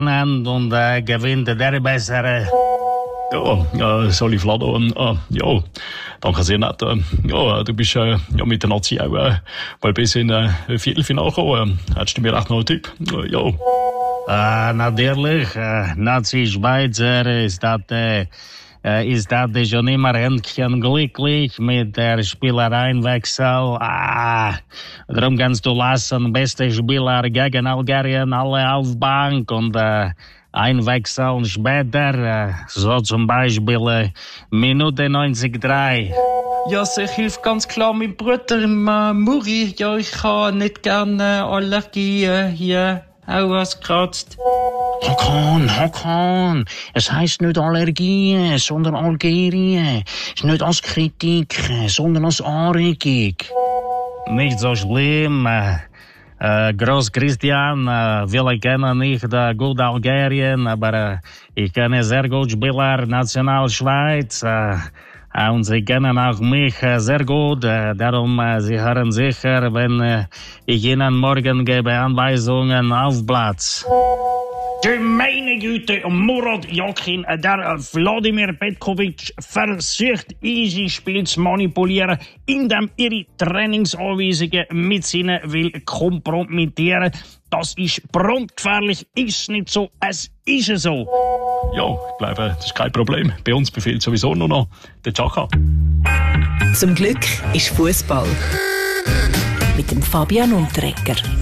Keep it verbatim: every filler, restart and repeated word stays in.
und äh, gewinnt der Bessere. Ja, äh, Soli Flado, äh, ja, danke sehr nett. Äh, ja, du bist äh, ja mit der Nazi auch äh, mal bis in äh, Viertelfinale gekommen. Äh, hättest du mir echt noch einen Tipp? Äh, ja. Äh, natürlich, äh, Nazi Schweizer ist das, äh, ist das schon immer Händchen glücklich mit der Spielereinwechsel. Ah, darum kannst du lassen, beste Spieler gegen Algerien alle auf Bank und äh, einwechseln später, äh, so zum Beispiel äh, Minute neunzig Komma drei. Ja, also ich hilf ganz klar meinem Bruder, äh, Muri. Ja, ich kann nicht gerne Allergie äh, hier auch was kratzt. Hakan, Hakan, es heisst nicht Allergie, sondern Algerien. Es ist nicht als Kritik, sondern als Anregung. Nicht so schlimm. Äh, Groß Christian, äh, wir kennen nicht äh, gut Algerien, aber äh, ich kenne sehr gut Spieler National Schweiz. Äh, und sie kennen auch mich äh, sehr gut. Äh, darum, äh, sie hören sicher, wenn äh, ich ihnen morgen gebe Anweisungen auf Platz. Du meine Güte, Murat Yakin, der Wladimir Petkovic versucht, unser Spiel zu manipulieren, indem ihre Trainingsanweisungen mit ihnen will kompromittieren. Das ist brandgefährlich, ist nicht so, es ist so. Ja, ich glaube, das ist kein Problem. Bei uns befiehlt sowieso nur noch der Chaka. Zum Glück ist Fußball. Mit dem Fabian Unterreger.